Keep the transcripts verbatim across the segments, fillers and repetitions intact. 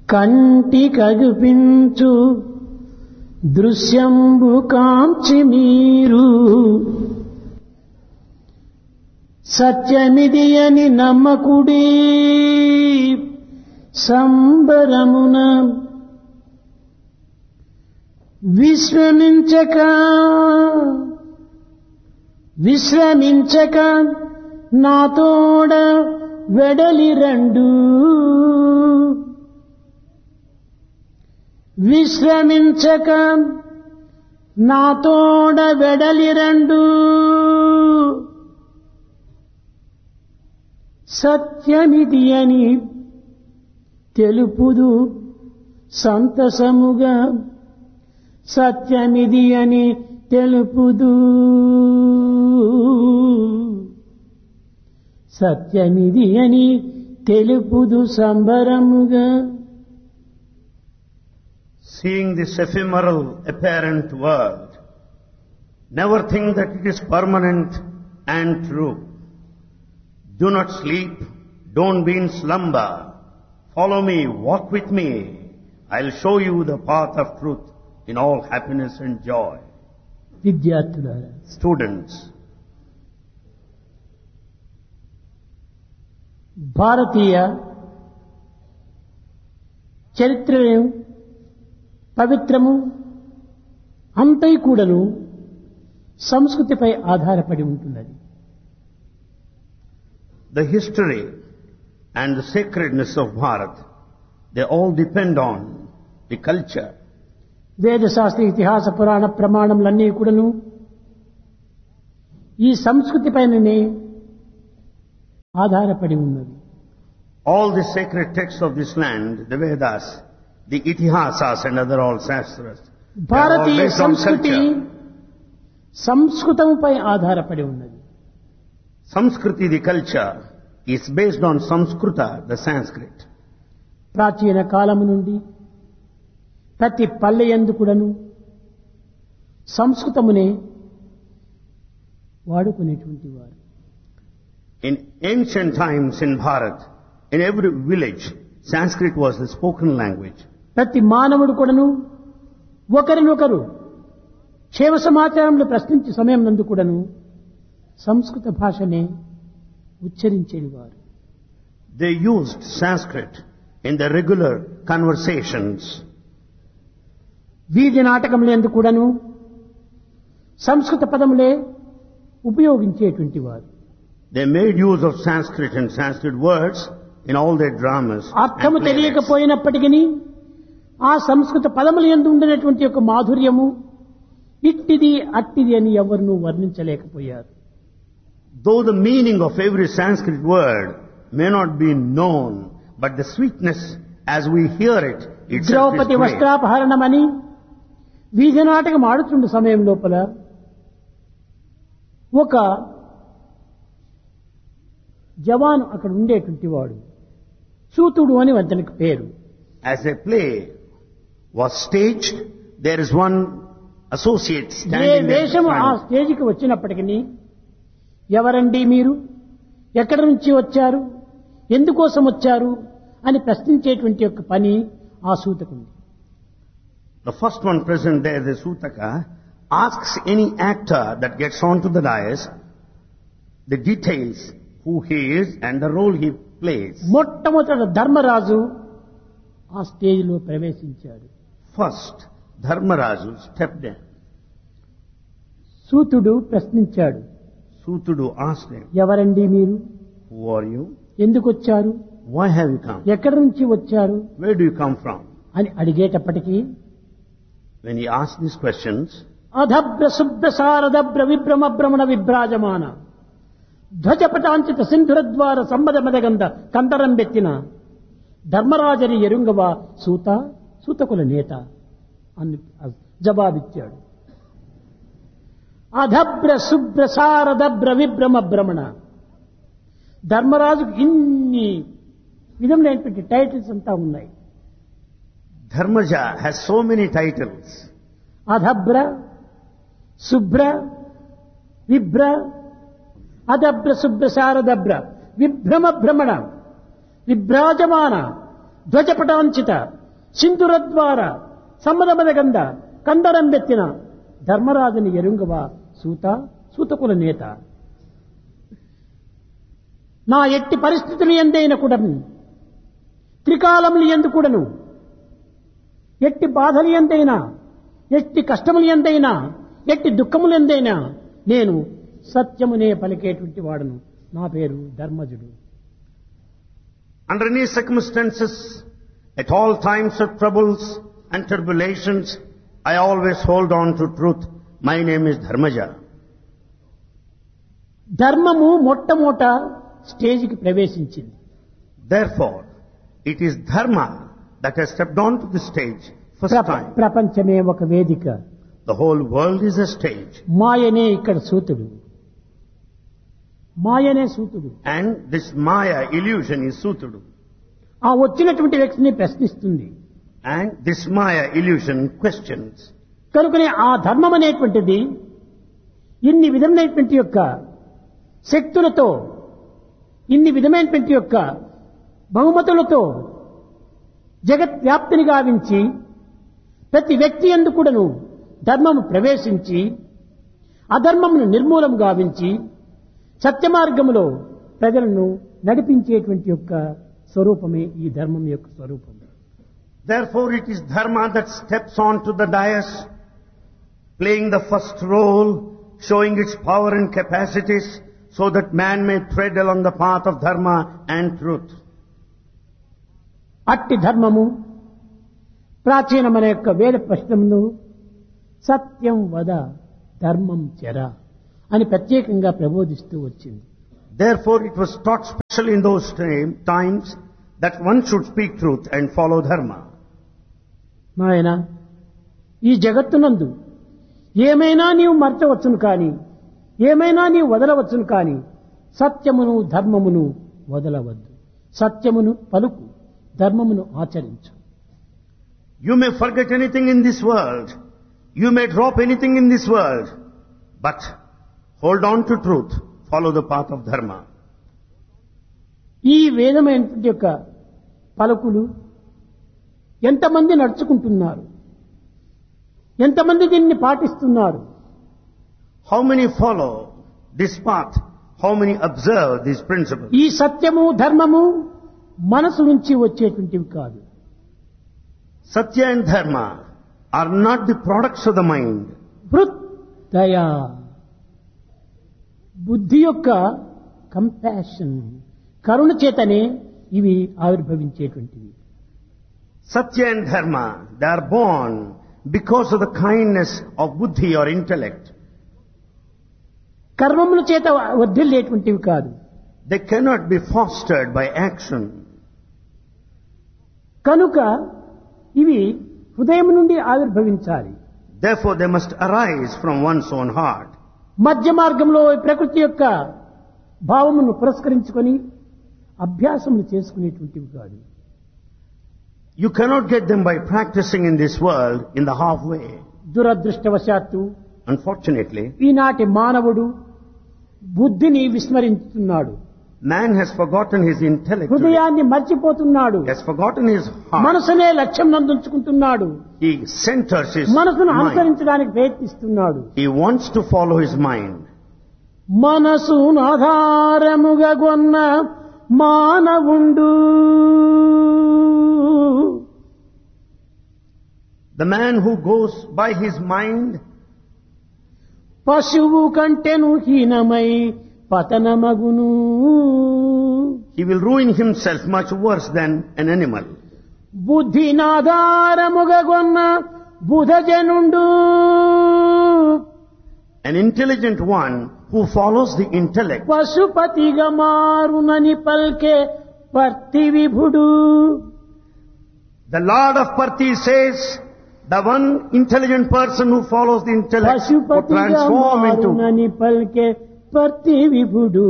కంటి కగుపించు దృశ్యంబు కాంచి మీరు సత్యమిది అని నమ్మకుడి సంబరమున విశ్రమించక విశ్రమించక నాతోడ వెడలి రెండు విశ్రమించక నాతోడ వెడలి రెండు సత్యమిది అని తెలుపుదు సంతసముగా సత్యమిది అని తెలుపుదు సత్యమిది అని తెలుపుదు సంబరముగా. Seeing this ephemeral apparent world, never think that it is permanent and true. Do not sleep, don't be in slumber. Follow me, walk with me. I'll show you the path of truth in all happiness and joy. విద్యార్థులారా, Students, భారతీయ చరిత్రను పవిత్రము అంతై కూడాను సంస్కృతిపై ఆధారపడి ఉంటున్నది. the history and the sacredness of Bharat, they all depend on the culture. వేద శాస్త్ర ఇతిహాస పురాణ ప్రమాణములన్నీ కూడాను ఈ సంస్కృతి పైననే ఆధారపడి ఉన్నది. All the sacred texts of this land, the Vedas, the Itihasas and other all Shastras, they are all Bharatiya based on సంస్కృతి culture. సంస్కృతముపై ఆధారపడి ఉన్నది. Samskriti, the culture, is based on Samskrita, the Sanskrit. ప్రాచీన కాలము నుండి ప్రతి పల్లె యందు కూడాను సంస్కృతమునే వాడుకునేటువంటి వారు. In ancient times in Bharat, in every village, Sanskrit was the spoken language. ప్రతి మానవుడు కూడాను ఒకరినొకరు క్షేమ సమాచారములు ప్రశ్నించే సమయం నందు కూడాను సంస్కృత భాషనే ఉచ్చరించేవారు. They used Sanskrit in their regular conversations. వీధి నాటకములు యందు కూడాను సంస్కృత పదములే ఉపయోగించేటువంటి వారు. They made use of Sanskrit and Sanskrit words in all their dramas. అర్థము and plays. తెలియకపోయినప్పటికీ ఆ సంస్కృత పదముల యందు ఉండినటువంటి యొక్క మాధుర్యము ఇట్టిది అట్టిది అని ఎవరినూ వర్ణించలేకపోయారు. Though the meaning of every Sanskrit word may not be known, but the sweetness as we hear it, itself is Draupadi great. వస్త్రాపహరణమని వీధి నాటకం ఆడుతున్న సమయం లోపల ఒక జవాను అక్కడ ఉండేటువంటి వాడు సూతుడు అని అతనికి పేరు. As a play was staged, there is one associate A standing there. వేషము ఆ front. స్టేజికి వచ్చినప్పటికీ ఎవరండి మీరు, ఎక్కడి నుంచి వచ్చారు, ఎందుకోసం వచ్చారు అని ప్రశ్నించేటువంటి యొక్క పని ఆ సూతకుంది. The first one present there, the Sutaka, asks any actor that gets onto the dais the details, who he is and the role he plays. మొట్టమొదట ధర్మరాజు ఆ స్టేజిలో ప్రవేశించాడు. First, Dharmaraju stepped in. సూతుడు ప్రశ్నించాడు, Sutudu asked him, ఎవరండి మీరు, who are you? ఎందుకు వచ్చారు, Why have you come? ఎక్కడి నుంచి వచ్చారు Where do you come from? అని అడిగేటప్పటికీ When he asked these questions, అధభ్ర శుభ్ర శారదభ్ర విభ్రమ భ్రమణ విభ్రాజమాన ధ్వజపటాంచిత సింధురద్వార సంబద మదగంధ కందరం బెత్తిన ధర్మరాజని ఎరుంగవా సూత సూతకుల నేత అని జవాబిచ్చాడు. అధభ్ర శుభ్ర శారదభ్ర విభ్రమ భ్రమణ, ధర్మరాజుకు ఇన్ని విధములైనటువంటి టైటిల్స్ అంతా ఉన్నాయి. Dharmaja has so many titles. అధభ్ర శుభ్ర విభ్ర అధభ్ర శుభ్ర శారదభ్ర విభ్రమ భ్రమణ విభ్రాజమాన ధ్వజపటాంచిత సింధురద్వార సమ్మదమదగంధ కందరం వెత్తిన ధర్మరాజుని ఎరుంగవా సూత సూతకుల నేత. నా ఎట్టి పరిస్థితులు ఎందైన కూడాను, త్రికాలములు ఎందు కూడాను, ఎట్టి బాధలు ఎందైనా, ఎట్టి కష్టములు ఎందైనా, ఎట్టి దుఃఖములు ఎందైనా నేను సత్యమునే పలికేటువంటి వాడను. నా పేరు ధర్మజుడు. Under any circumstances, at all times of troubles and tribulations, I always hold on to truth. My name is Dharmaja. ధర్మము మొట్టమొదట స్టేజికి ప్రవేశించింది. Therefore, it is Dharma that has stepped onto the stage first ప్రప- time. ప్రపంచమే ఒక వేదిక. The whole world is a stage. మాయనే ఇక్కడ సూతుడు. మాయనే సూతుడు. And this Maya illusion is Sutudu. ఆ వచ్చినటువంటి వ్యక్తిని ప్రశ్నిస్తుంది. And this Maya illusion questions. కనుకనే ఆ ధర్మం అనేటువంటిది ఇన్ని విధమైనటువంటి యొక్క శక్తులతో, ఇన్ని విధమైనటువంటి యొక్క బహుమతులతో జగత్ వ్యాప్తిని గావించి ప్రతి వ్యక్తి యందు కూడాను ధర్మము ప్రవేశించి అధర్మమును నిర్మూలం గావించి సత్య మార్గములో ప్రజలను నడిపించేటువంటి యొక్క స్వరూపమే ఈ ధర్మం యొక్క స్వరూపం. Therefore, it is Dharma that steps onto the dais, playing the first role, showing its power and capacities, so that man may tread along the path of Dharma and truth. అట్టి ధర్మము ప్రాచీనమైన యొక్క వేద ప్రశ్నమును సత్యం వద ధర్మం చెర అని ప్రత్యేకంగా ప్రబోధిస్తూ వచ్చింది. Therefore, it was taught specially in those time, times that one should speak truth and follow Dharma. నాయన, ఈ జగత్తునందు ఏమైనా నీవు మర్చవచ్చును కానీ, ఏమైనా నీవు వదలవచ్చును కానీ సత్యమును ధర్మమును వదలవద్దు. సత్యమును పలుకు, ధర్మమును ఆచరించు. You may forget anything in this world. You may drop anything in this world. But hold on to truth. Follow the path of Dharma. ఈ వేదమైనటువంటి యొక్క పలుకులు ఎంతమంది నడుచుకుంటున్నారు, ఎంతమంది దీన్ని పాటిస్తున్నారు? How many follow this path? How many observe these principles? ఈ సత్యము ధర్మము మనసు నుంచి వచ్చేటువంటివి కాదు. Satya and Dharma are not the products of the mind. హృదయ బుద్ధి యొక్క కంపాషన్, కరుణ చేతనే ఇవి ఆవిర్భవించేటువంటివి. Satya and Dharma, they are born because of the kindness of buddhi or intellect. కర్మముల చేత వర్ధిల్లేటువంటివి కాదు. They cannot be fostered by action. కనుక ఇవి హృదయం నుండి ఆవిర్భవించాలి. Therefore, they must arise from one's own heart. మధ్య మార్గంలో ప్రకృతి యొక్క భావమును పురస్కరించుకొని అభ్యాసములు చేసుకునేటువంటివి కాదు. You cannot get them by practicing in this world in the halfway. దురదృష్టవశాత్తు Unfortunately, ఈనాటి మానవుడు బుద్ధిని విస్మరించుతున్నాడు. man has forgotten his intellect. today. హృదయాన్ని మర్చిపోతున్నాడు. He has forgotten his heart. మనసునే లక్ష్యం నందుంచుకుంటున్నాడు. He centers his మనసును mind. అనుసరించడానికి ప్రయత్నిస్తున్నాడు. He wants to follow his mind. మనసును ఆధారముగా గొన్న మానవుండు, The man who goes by his mind, పశువు కంటెను హీనమై పతనమగును. he will ruin himself much worse than an animal. బుద్ధినాధారముగా గొన్న బుధజనుండు, An intelligent one who follows the intellect, పశుపతిగా మారునని పల్కే పర్తి విభుడు. the Lord of Parthi says, the one intelligent person who follows the intellect will పశుపతిగా transform into. మారునని పల్కే పర్తి విభుడు.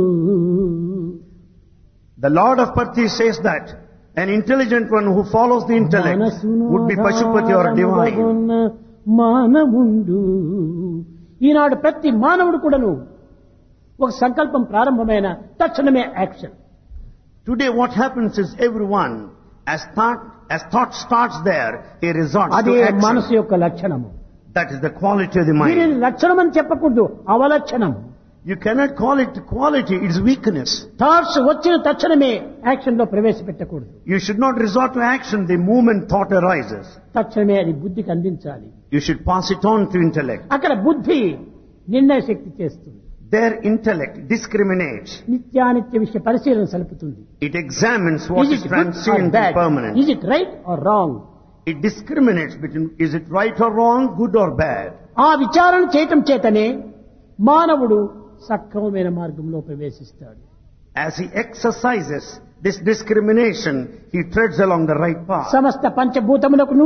The Lord of Parthi says that an intelligent one who follows the intellect would be Pashupati or divine. మానవుండు. ఈనాడు ప్రతి మానవుడు కూడాను ఒక సంకల్పం ప్రారంభమైన తక్షణమే action. Today what happens is everyone, As thought, as thought starts there, he resorts అదే to action. మనసు యొక్క లక్షణము. That is the quality of the దీనిని mind. లక్షణం అని చెప్పకూడదు, అవలక్షణం. You cannot call it quality, it's weakness. Thoughts వచ్చిన తక్షణమే యాక్షన్ లో ప్రవేశపెట్టకూడదు. You should not resort to action the moment thought arises. తక్షణమే అది బుద్ధికి అందించాలి. You should pass it on to intellect. అక్కడ బుద్ధి నిర్ణయ శక్తి చేస్తుంది. Their intellect discriminates. నిత్యానిత్య విషయ పరిశీలన సలుపుతుంది. It examines what Is is it good or transient bad? and permanent. Is it right or wrong? It discriminates between is it right or wrong, good or bad. ఆ విచారణ చేయటం చేతనే మానవుడు సక్రమమైన మార్గంలో ప్రవేశిస్తాడు. As he exercises this discrimination, he treads along the right path. సమస్త పంచభూతములకును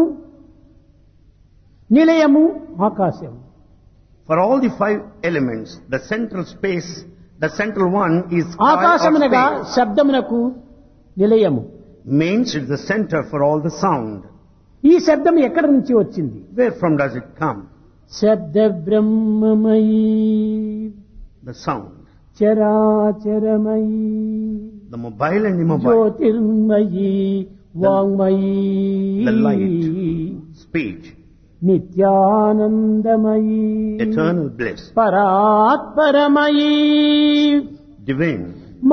నిలయము ఆకాశం. For all the five elements, the central space, the central one is sky or ఆకాశమునగా space. శబ్దమునకు Nilayamu. Means it's the center for all the sound. ఈ శబ్దం ఎక్కడి నుంచి వచ్చింది? Where from does it come? శబ్ద బ్రహ్మమయీ The sound. చరాచరమయీ The mobile and immobile. Jyothirmayi వాంగ్మయీ The light. Speech. నిత్యానందమయీ Eternal bliss. పరాత్పరమయీ Divine.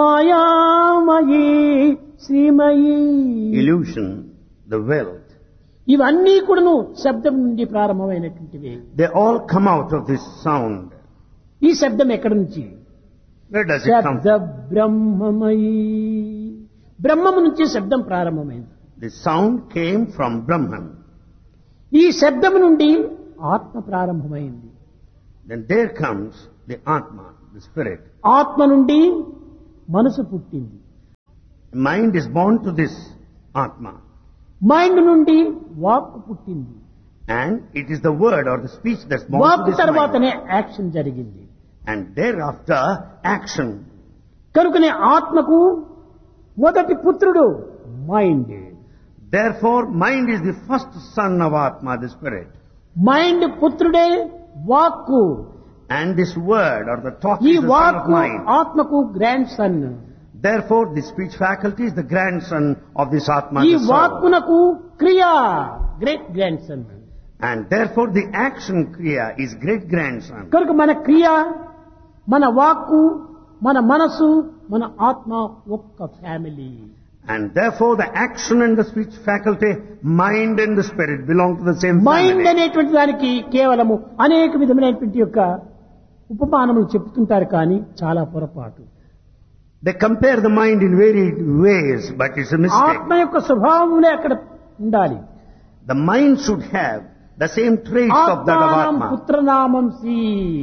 మాయామయీ శ్రీమయీ. Illusion. The wealth. ఇవన్నీ కూడాను శబ్దం నుండి ప్రారంభమైనటువంటివి. They all come out of this sound. ఈ శబ్దం ఎక్కడి నుంచి? Where does it come శబ్ద from? బ్రహ్మమయీ. బ్రహ్మము నుంచి శబ్దం ప్రారంభమైంది. The sound came from Brahman. ఈ శబ్దం నుండి ఆత్మ ప్రారంభమైంది. Then there comes the Atma, the spirit. ఆత్మ నుండి మనసు పుట్టింది. Mind is born to this Atma. Mind నుండి వాక్ పుట్టింది. And it is the word or the speech that's born walk to this mind. తర్వాతనే యాక్షన్ జరిగింది. And thereafter, action. కనుకనే ఆత్మకు మొదటి పుత్రుడు mind. Therefore, mind is the first son of Atma, the spirit. Mind పుత్రుడే వాక్కు. And this word or the talk ఈ is the son of వాక్కు mind. ఆత్మకు grand son. Therefore, the speech faculty is the grandson of this Atma, ఈ the soul. వాక్కునకు క్రియా great grand son. And therefore, the action kriya is great grandson. కనుక మన క్రియ, మన వాక్కు, మన మనసు, మన ఆత్మ ఒక్క family. And therefore, the action and the speech faculty, mind and the spirit belong to the same mind family. అనేటువంటి దానికి కేవలము అనేక విధమైనటువంటి యొక్క ఉపమానములు చెప్తుంటారు, కానీ చాలా పొరపాటు. They compare the mind in varied ways, but it's a mistake. ఆత్మ యొక్క స్వభావములే అక్కడ ఉండాలి. The mind should have the same traits of that of ఆత్మానం Atma. పుత్రనామం C.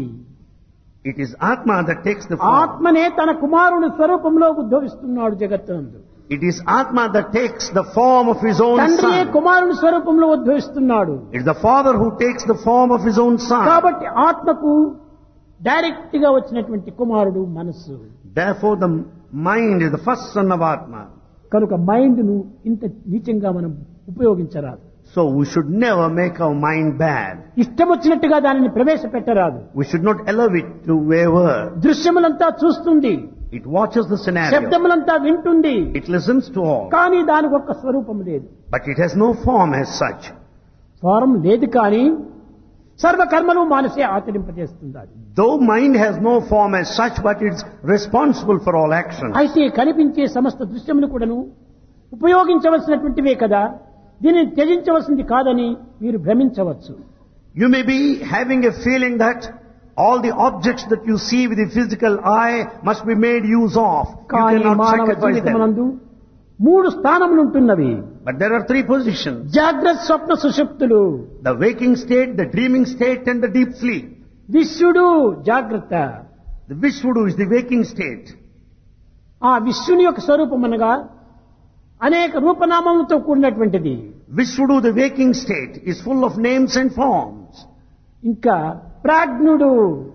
It is Atma that takes the form. ఆత్మనే తన కుమారుని స్వరూపంలో ఉద్భవిస్తున్నాడు జగత్తునందు. It is Atma that takes the form of his own తండ్రియే son. కుమారుని స్వరూపంలో ఉద్భవిస్తున్నాడు. It is the father who takes the form of his own son. కాబట్టి ఆత్మకు direct గా వచ్చినటువంటి కుమారుడు మనస్సు. Therefore, the mind is the first son of Atma. కనుక mind ను ఇంత నీచంగా మనం ఉపయోగించరాదు. So we should never make our mind bad. ఇష్టం వచ్చినట్టుగా దానిని ప్రవేశపెట్టరాదు. We should not allow it to waver. దృశ్యములంతా చూస్తుంది, It watches the scenario. శబ్దములంతా వింటుంది, It listens to all. కానీ దానికి ఒక్క స్వరూపం లేదు. But it has no form as such. స్వరం లేదు, కానీ సర్వకర్మలు మానసే ఆచరింపజేస్తుంది అది. Though mind has no form as such, but it's responsible for all actions. అయితే కనిపించే సమస్త దృశ్యములు కూడాను ఉపయోగించవలసినటువంటివే కదా, దీనిని త్యజించవలసింది కాదని మీరు భ్రమించవచ్చు. You may be having a feeling that all the objects that you see with the physical eye must be made use of. You కానీ cannot మానవ sacrifice them. జీవితమునందు మూడు స్థానములు ఉంటున్నవి. But there are three positions. జాగ్రత్త, స్వప్న, సుషుప్తులు. The waking state, the dreaming state and the deep sleep. విశ్వడు జాగ్రత్త. The Vishvudu is the waking state. ఆ విశ్వని యొక్క స్వరూపం అనగా అనేక రూపనామములతో కూడినటువంటిది. Vishvudu, the waking state, is full of names and forms. ఇంకా ప్రాజ్ఞుడు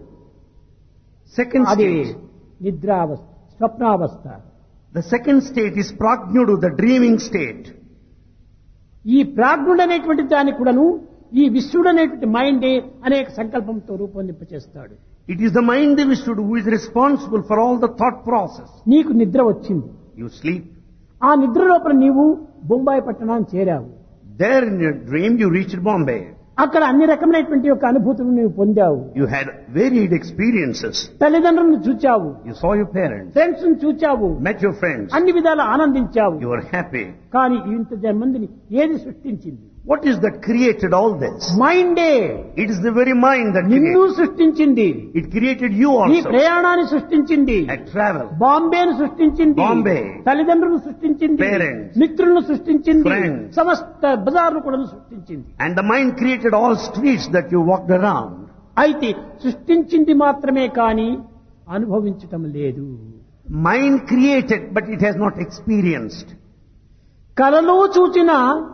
Second అది state. నిద్రావస్థ, స్వప్నావస్థ. The second state is Prajnudu, the dreaming state. ఈ ప్రాజ్ఞుడు అనేటువంటి దాన్ని కూడాను ఈ విశ్వడు అనేటువంటి మైండే అనేక సంకల్పంతో రూపొందింపచేస్తాడు. It is the mind, the Vishvudu, who is responsible for all the thought process. నీకు నిద్ర వచ్చింది. You sleep. ఆ నిద్ర లోపల నీవు బొంబాయి పట్టణాన్ని చేరావు. There in your dream you reached Bombay. అక్కడ అన్ని రకమైనటువంటి యొక్క అనుభూతులు నీవు పొందావు. You had varied experiences. తల్లిదండ్రులను చూచావు, You saw your parents, friends ను చూచావు, met your friends, అన్ని విధాలు ఆనందించావు. you were happy. కానీ ఇంత మందిని ఏది సృష్టించింది? What is that created all this? మైండే It is the very mind that నిన్ను created. సృష్టించింది. It created you నీ also. ప్రయాణాన్ని సృష్టించింది. At travel. బాంబేను సృష్టించింది. బాంబే. తల్లిదండ్రులను సృష్టించింది. Parents. మిత్రులను సృష్టించింది. Friends. సమస్త బజార్ను కూడా సృష్టించింది. And the mind created all streets that you walked around. అయితే సృష్టించింది మాత్రమే కాని అనుభవించటం లేదు. Mind created, but it has not experienced. కలలో చూచిన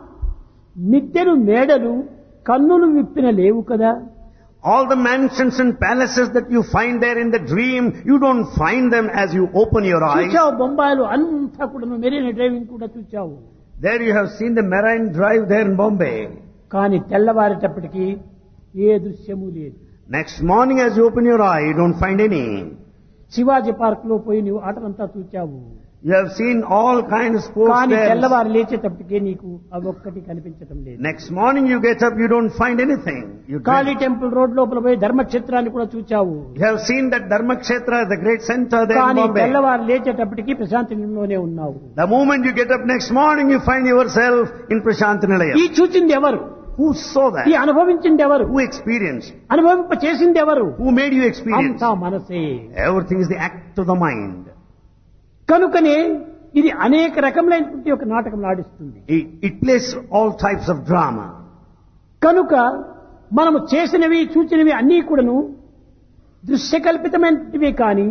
మిద్దెలు మేడలు కన్నులు విప్పిన లేవు కదా. All the mansions and palaces that you find there in the dream, you don't find them as you open your eyes. చూచావు బొంబాయిలో అంతా కూడా మెరీనా డ్రైవింగ్ కూడా చూచావు. There you have seen the Marine Drive there in Bombay. కానీ తెల్లవారేటప్పటికి ఏ దృశ్యము లేదు. Next morning as you open your eye, you don't find any. Shivaji park లో పోయి నీవు ఆటలంతా చూచావు. You have seen all kinds of sports కానీ there. తెల్లవారు లేచేటప్పటికే నీకు అవొక్కటి కనిపించటం లేదు. Next morning you get up, you don't find anything. You Kali dream. Temple road లోపల పోయి ధర్మక్షేత్రాన్ని కూడా చూచావు. You have seen that Dharmakshetra, the great center there in కానీ Bombay. తెల్లవారు లేచేటప్పటికి ప్రశాంతిలోనే ఉన్నావు. The moment you get up next morning, you find yourself in Prashant Nilayam. ఈ చూచింది ఎవరు? Who saw ఈ that? అనుభవించింది ఎవరు? Who experienced? అనుభవింప చేసింది ఎవరు? Who made you experience? అంతా మనసే. Everything is the act of the mind. కనుకనే ఇది అనేక రకములైనటువంటి ఒక నాటకం ఆడిస్తుంది. It, it plays all types of drama. కనుక మనము చేసినవి చూచినవి అన్నీ కూడాను దృశ్యకల్పితమైనటివి కానీ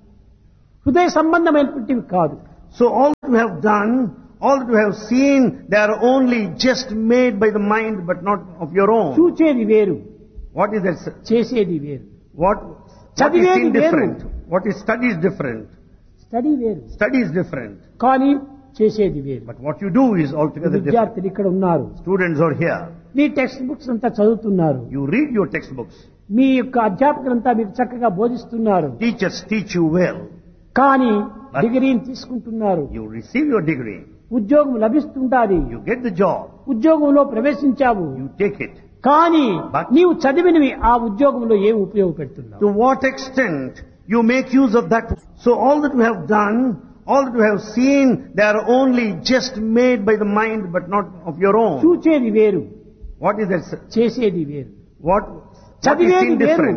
హృదయ సంబంధమైనటువంటివి కాదు. So all that you have done, all that you have seen, they are only just made by the mind but not of your own. చూచేది వేరు, What is that? చేసేది వేరు. What, what is చదివేది seen వేరు. different? What is studied different? Study వేరు, Study is different. కానీ చేసేది వేరు. But what you do is altogether different. విద్యార్థులు ఇక్కడ ఉన్నారు, Students are here. Me text books అంతా చదువుతున్నారు, You read your textbooks. మీ యొక్క అధ్యాపకులంతా మీకు చక్కగా బోధిస్తున్నారు. Teachers teach you well. కానీ But- డిగ్రీని తీసుకుంటున్నారు, You receive your degree. ఉద్యోగం లభిస్తుంటాది, You get the job. ఉద్యోగంలో ప్రవేశించావు. You take it. కానీ But- నీవు చదివినవి ఆ ఉద్యోగంలో ఏం ఉపయోగపెడుతున్నావు? To what extent you make use of that? So all that you have done, all that you have seen, they are only just made by the mind but not of your own. చూచేది వేరు, What is that? చేసేది వేరు. What, what is చదివేది seen వేరు, different?